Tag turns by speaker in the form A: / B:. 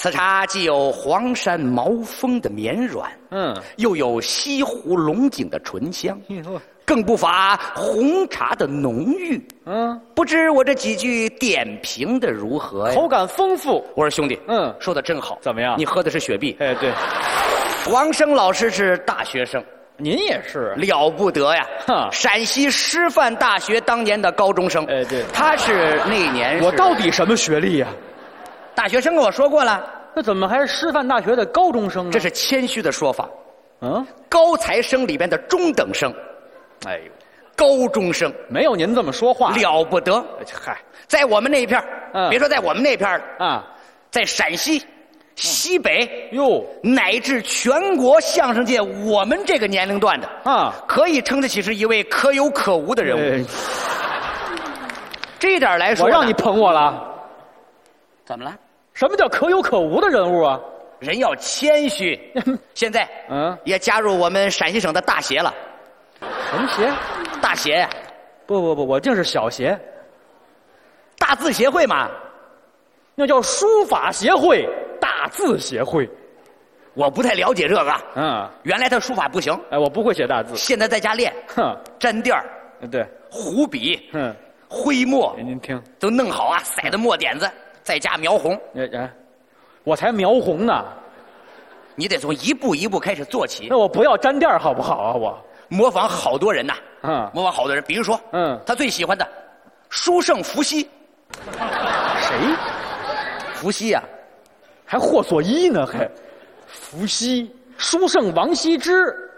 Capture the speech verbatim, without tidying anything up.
A: 此茶既有黄山毛峰的绵软，
B: 嗯，
A: 又有西湖龙井的醇香，
B: 哟，
A: 更不乏红茶的浓郁。
B: 嗯，
A: 不知我这几句点评的如何呀？
B: 口感丰富。
A: 我说兄弟，
B: 嗯，
A: 说的真好。
B: 怎么样？
A: 你喝的是雪碧。
B: 哎，对，
A: 王生老师是大学生，
B: 您也是。
A: 了不得呀！
B: 哈
A: 陕西师范大学当年的高中生。
B: 哎，对，
A: 他是那年是
B: 我到底什么学历呀、
A: 大学生，我说过了，
B: 那怎么还是师范大学的高中生呢？
A: 这是谦虚的说法。
B: 嗯，
A: 高材生里边的中等生，
B: 哎呦，
A: 高中生
B: 没有您这么说话。
A: 了不得。
B: 嗨，
A: 在我们那一片儿
B: 嗯
A: 别说在我们那片儿了，
B: 啊，
A: 在陕西、西北
B: 哟
A: 乃至全国相声界，我们这个年龄段的
B: 啊，
A: 可以称得起是一位可有可无的人物。
B: 哎
A: 这一点来说呢，
B: 我让你捧我了。
A: 怎么了？
B: 什么叫可有可无的人物啊？
A: 人要谦虚。现在
B: 嗯，
A: 也加入我们陕西省的大协了。
B: 什么协？
A: 大协呀，
B: 不不不，我净是小协，
A: 大字协会嘛。
B: 那叫书法协会、大字协会。
A: 我不太了解这个。
B: 嗯，
A: 原来他书法不行，
B: 哎，我不会写大字。
A: 现在在家练，
B: 哼，
A: 沾垫儿、
B: 对，
A: 湖笔、
B: 哼，
A: 徽墨
B: 您听，
A: 都弄好啊，塞的墨点子，在家描红。
B: 哎哎，我才描红呢，
A: 你得从一步一步开始做起，
B: 那我不要沾垫儿好不好啊？我，
A: 模仿好多人呐，
B: 嗯
A: 模仿好多人。比如说，
B: 嗯，
A: 他最喜欢的书圣伏羲，
B: 谁？
A: 伏羲呀、
B: 还霍索伊呢？还伏羲、书圣王羲之。